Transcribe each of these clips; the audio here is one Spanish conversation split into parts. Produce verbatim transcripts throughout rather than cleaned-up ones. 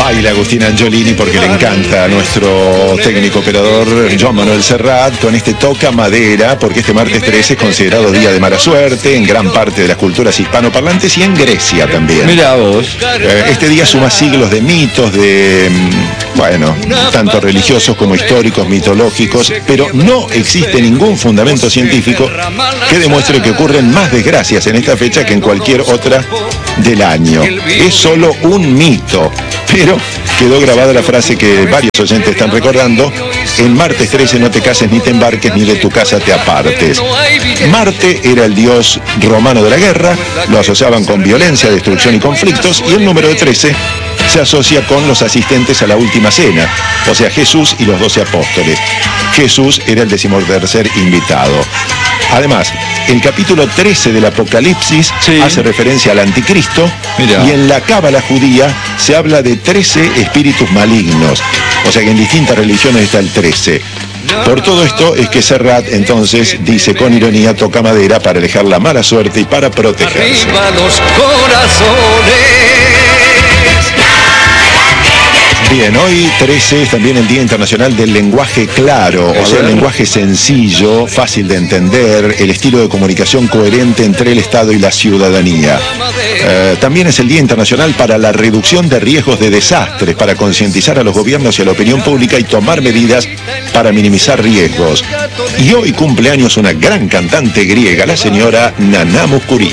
Baila Agustín Angiolini porque le encanta a nuestro técnico operador Joan Manuel Serrat con este Toca Madera, porque este martes trece es considerado día de mala suerte en gran parte de las culturas hispanoparlantes y en Grecia también. Mira vos. Eh, este día suma siglos de mitos, de, bueno, tanto religiosos como históricos, mitológicos, pero no existe ningún fundamento científico que demuestre que ocurren más desgracias en esta fecha que en cualquier otra del año. Es solo un mito, pero quedó grabada la frase que varios oyentes están recordando: en martes trece no te cases ni te embarques ni de tu casa te apartes. Marte era el dios romano de la guerra, lo asociaban con violencia, destrucción y conflictos, y el número de trece se asocia con los asistentes a la última cena, o sea, Jesús y los doce apóstoles. Jesús era el decimotercer invitado. Además, el capítulo trece del Apocalipsis sí. hace referencia al anticristo. Mirá. Y en la cábala judía se habla de trece espíritus malignos, o sea que en distintas religiones está el trece. Por todo esto es que Serrat entonces dice con ironía: toca madera para alejar la mala suerte y para protegerse. Arriba los corazones. Bien, hoy trece es también el Día Internacional del Lenguaje Claro, o sea, el lenguaje sencillo, fácil de entender, el estilo de comunicación coherente entre el Estado y la ciudadanía. Eh, también es el Día Internacional para la reducción de riesgos de desastres, para concientizar a los gobiernos y a la opinión pública y tomar medidas para minimizar riesgos. Y hoy cumple años una gran cantante griega, la señora Nana Mouskouri.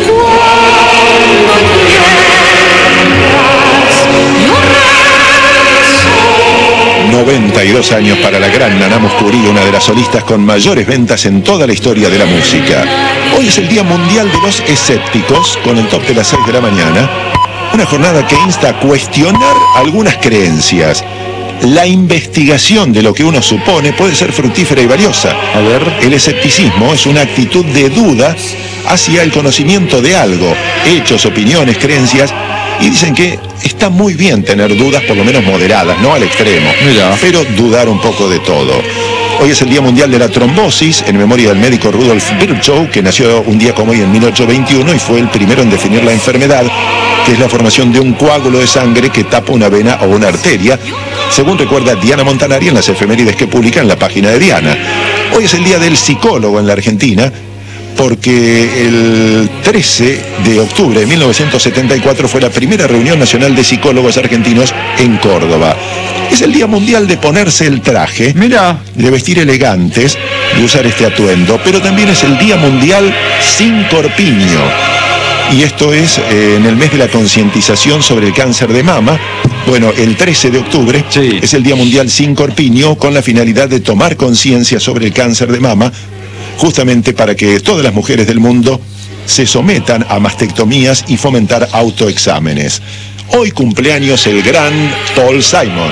noventa y dos años para la gran Nana Mouskouri, una de las solistas con mayores ventas en toda la historia de la música. Hoy es el Día Mundial de los Escépticos, con el top de las seis de la mañana. Una jornada que insta a cuestionar algunas creencias. La investigación de lo que uno supone puede ser fructífera y valiosa. A ver, el escepticismo es una actitud de duda hacia el conocimiento de algo, hechos, opiniones, creencias. Y dicen que está muy bien tener dudas, por lo menos moderadas, no al extremo, Mira. pero dudar un poco de todo. Hoy es el Día Mundial de la Trombosis, en memoria del médico Rudolf Virchow, que nació un día como hoy en mil ochocientos veintiuno y fue el primero en definir la enfermedad, que es la formación de un coágulo de sangre que tapa una vena o una arteria, según recuerda Diana Montanari en las efemérides que publica en la página de Diana. Hoy es el Día del Psicólogo en la Argentina, porque el trece de octubre de mil novecientos setenta y cuatro fue la primera reunión nacional de psicólogos argentinos en Córdoba. Es el Día Mundial de ponerse el traje, Mira. de vestir elegantes, de usar este atuendo, pero también es el Día Mundial sin corpiño. Y esto es eh, en el mes de la concientización sobre el cáncer de mama. Bueno, el trece de octubre sí. es el Día Mundial sin corpiño, con la finalidad de tomar conciencia sobre el cáncer de mama, justamente para que todas las mujeres del mundo se sometan a mastectomías y fomentar autoexámenes. Hoy cumpleaños el gran Paul Simon.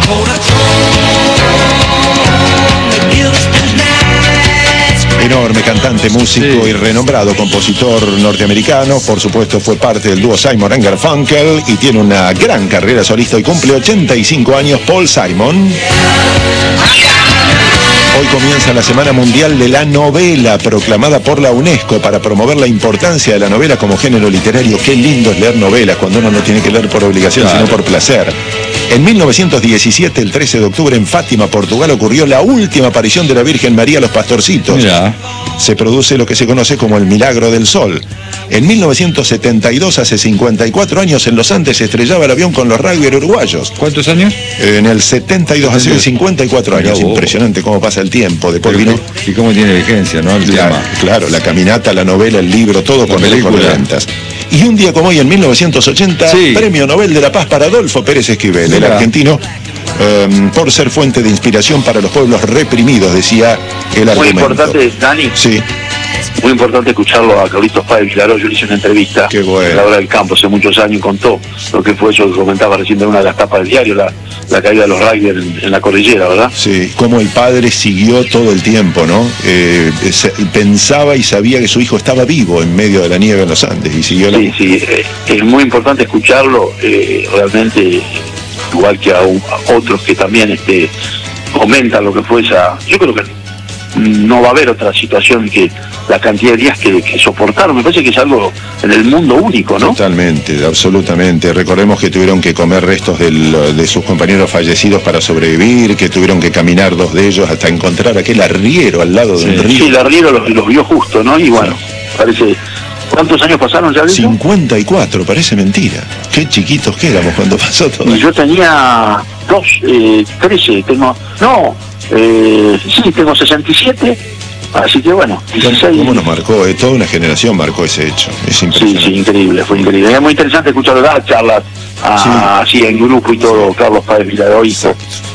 Enorme cantante, músico sí. y renombrado compositor norteamericano. Por supuesto fue parte del dúo Simon and Garfunkel y tiene una gran carrera solista y cumple ochenta y cinco años Paul Simon. Hoy comienza la Semana Mundial de la Novela, proclamada por la UNESCO para promover la importancia de la novela como género literario. Qué lindo es leer novelas cuando uno no tiene que leer por obligación, claro. sino por placer. En mil novecientos diecisiete, el trece de octubre, en Fátima, Portugal, ocurrió la última aparición de la Virgen María a los pastorcitos. Mirá. Se produce lo que se conoce como el Milagro del Sol. En mil novecientos setenta y dos, hace cincuenta y cuatro años, en los Andes se estrellaba el avión con los rugbyers uruguayos. ¿Cuántos años? En el setenta y dos, hace cincuenta y cuatro años. Mirá, impresionante cómo pasa el tiempo. Después vino... Y cómo tiene vigencia, ¿no? El la, tema. Claro, la caminata, la novela, el libro, todo con récord de ventas. Y un día como hoy, en mil novecientos ochenta, sí. Premio Nobel de la Paz para Adolfo Pérez Esquivel, el argentino, um, por ser fuente de inspiración para los pueblos reprimidos, decía el argumento. Muy importante, Dani. Sí. Muy importante escucharlo a Carlitos Páez Vilaró. Yo le hice una entrevista Qué bueno. en la hora del campo hace muchos años y contó lo que fue eso que comentaba recién de una de las tapas del diario, la, la caída de los rugbyers en, en la cordillera, ¿verdad? Sí, como el padre siguió todo el tiempo, ¿no? Eh, se, pensaba y sabía que su hijo estaba vivo en medio de la nieve en los Andes y siguió la... Sí, sí, eh, es muy importante escucharlo, eh, realmente, igual que a, a otros que también este, comentan lo que fue esa... Yo creo que no va a haber otra situación que la cantidad de días que, que soportaron. Me parece que es algo en el mundo único, ¿no? Totalmente, absolutamente. Recordemos que tuvieron que comer restos del, de sus compañeros fallecidos para sobrevivir, que tuvieron que caminar dos de ellos hasta encontrar aquel arriero al lado sí, del río. Sí, el arriero los, los vio justo, ¿no? Y bueno, parece... ¿Cuántos años pasaron ya de eso? cincuenta y cuatro, parece mentira. Qué chiquitos que éramos cuando pasó todo. Y yo tenía dos, eh, trece, tengo... No, eh, sí, tengo sesenta y siete, así que bueno, dieciséis. ¿Cómo nos marcó? Eh? Toda una generación marcó ese hecho. Es impresionante. Sí, sí, increíble, fue increíble. Es muy interesante escuchar las charlas a, sí. así en grupo y todo, Carlos Páez Villadoy. Exacto.